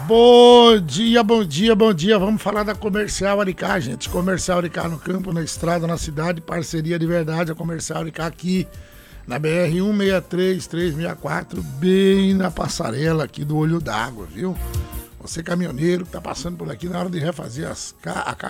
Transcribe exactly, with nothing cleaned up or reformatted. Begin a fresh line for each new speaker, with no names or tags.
Bom dia, bom dia, bom dia. Vamos falar da Comercial Aricá, gente. Comercial Aricá no campo, na estrada, na cidade, parceria de verdade. A Comercial Aricá aqui na B R um seis três, três seis quatro, bem na passarela aqui do Olho d'Água, viu? Você caminhoneiro que tá passando por aqui na hora de refazer as, a